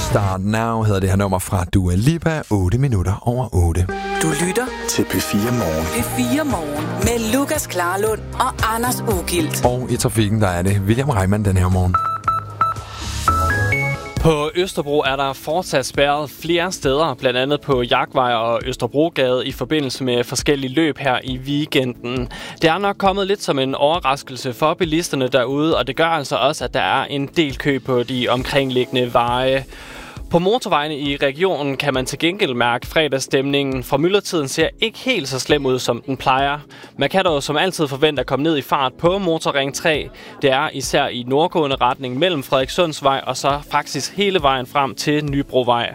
Start Now hedder det her nummer fra Dua Lipa, 8 minutter over 8. Du lytter til P4 Morgen. P4 Morgen med Lukas Klarlund og Anders Ugilt. Og i trafikken, der er det William Reimann den her morgen. På Østerbro er der fortsat spærret flere steder, blandt andet på Jagtvej og Østerbrogade i forbindelse med forskellige løb her i weekenden. Det er nok kommet lidt som en overraskelse for bilisterne derude, og det gør altså også, at der er en del kø på de omkringliggende veje. På motorvejene i regionen kan man til gengæld mærke fredagsstemningen. Fra myldretiden ser ikke helt så slem ud, som den plejer. Man kan dog som altid forvente at komme ned i fart på Motorring 3. Det er især i nordgående retning mellem Frederikssundsvej og så faktisk hele vejen frem til Nybrovej.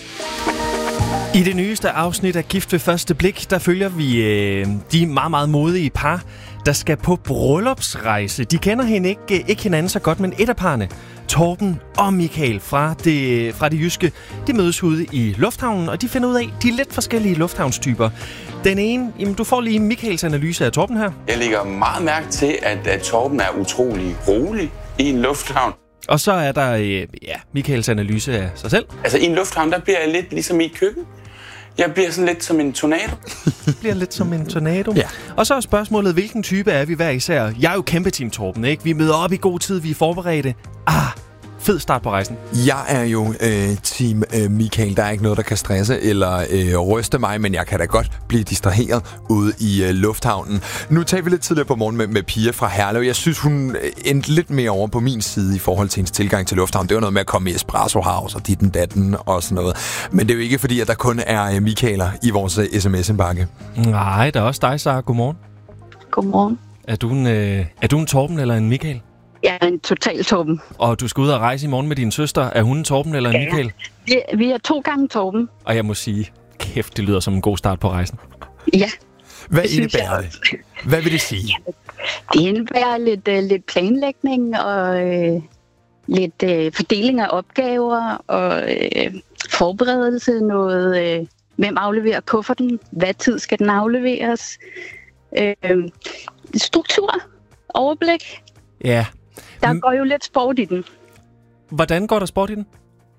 I det nyeste afsnit af Gift ved første blik, der følger vi de meget, meget modige par, der skal på bryllupsrejse. De kender ikke hinanden så godt, men et af parrene, Torben og Michael fra det jyske, de mødes ude i lufthavnen, og de finder ud af, de er lidt forskellige lufthavnstyper. Den ene, jamen du får lige Michaels analyse af Torben her. Jeg lægger meget mærke til, at Torben er utrolig rolig i en lufthavn. Og så er der Michaels analyse af sig selv. Altså i en lufthavn, der bliver jeg lidt ligesom i et køkken. Jeg bliver sådan lidt som en tornado. Ja. Og så er spørgsmålet, hvilken type er vi hver især? Jeg er jo kæmpe team Torben, ikke? Vi møder op i god tid, vi er forberedte. Fed start på rejsen. Jeg er jo team Michael. Der er ikke noget, der kan stresse eller ryste mig, men jeg kan da godt blive distraheret ude i lufthavnen. Nu tager vi lidt tidligere på morgen med Pia fra Herlev. Jeg synes, hun endte lidt mere over på min side i forhold til hendes tilgang til lufthavnen. Det var noget med at komme i Espresso House og ditten datten og sådan noget. Men det er jo ikke fordi, at der kun er Michaeler i vores sms-indbakke. Nej, der er også dig, Sara. Godmorgen. Godmorgen. Er du en Torben eller en Michael? Jeg er en total Torben. Og du skal ud og rejse i morgen med din søster. Er hun en Torben eller en Michael? Vi er 2 gange Torben. Og jeg må sige, kæft, det lyder som en god start på rejsen. Ja. Hvad indebærer det? Hvad vil det sige? Det indebærer lidt planlægning og lidt fordeling af opgaver og forberedelse. Noget, hvem afleverer kufferten? Hvad tid skal den afleveres? Struktur, overblik. Ja. Der går jo lidt sport i den. Hvordan går der sport i den?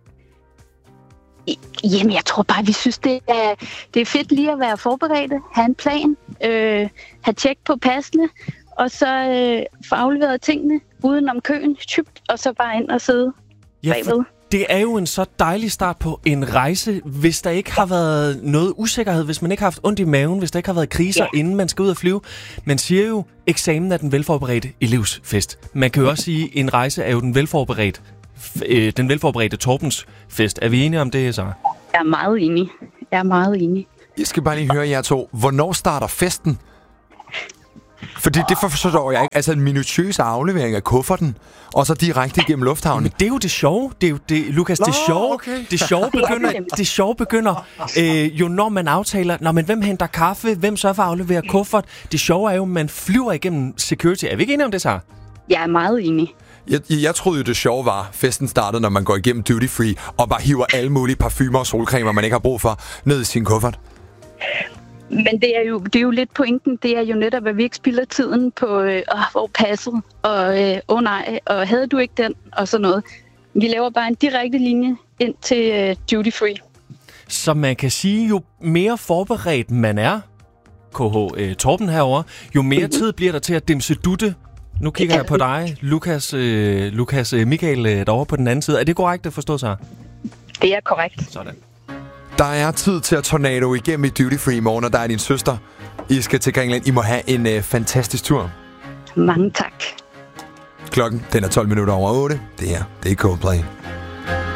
Jamen, jeg tror bare, vi synes, det er fedt lige at være forberedte, have en plan, have tjek på passene, og så få afleveret tingene udenom køen, og så bare ind og sidde bagved. Det er jo en så dejlig start på en rejse, hvis der ikke har været noget usikkerhed, hvis man ikke har haft ondt i maven, hvis der ikke har været kriser, inden man skal ud og flyve. Man siger jo, eksamen er den velforberedte elevsfest. Man kan jo også sige, at en rejse er jo den velforberedte Torbens fest. Er vi enige om det, Sara? Jeg er meget enig. Jeg skal bare lige høre jer to. Hvornår starter festen? Fordi det forstår jeg ikke. Altså en minutiøs aflevering af kufferten, og så direkte igennem lufthavnen. Men det er jo det sjove. Det er jo det, Lukas, det sjove. Okay. Det sjove begynder jo når man aftaler, men hvem henter kaffe, hvem sørger for at aflevere kuffert. Det sjove er jo, at man flyver igennem security. Er vi ikke enige om det, Sara? Jeg er meget enig. Jeg troede jo, det sjove var, festen startede, når man går igennem duty free og bare hiver alle mulige parfumer og solcremer, man ikke har brug for, ned i sin kuffert. Men det er jo lidt pointen. Det er jo netop, at vi ikke spilder tiden på, hvor passet, og nej, og havde du ikke den, og sådan noget. Vi laver bare en direkte linje ind til duty free. Så man kan sige, jo mere forberedt man er, KH Torben herovre, jo mere tid bliver der til at dimse dutte. Nu kigger jeg på dig, Lukas Michael, derovre på den anden side. Er det korrekt at forstå sig? Det er korrekt. Sådan. Der er tid til at tornado igennem i duty free i morgen, og der er din søster. I skal til Grækenland. I må have en fantastisk tur. Mange tak. Klokken, den er 12 minutter over 8. Det er Coldplay.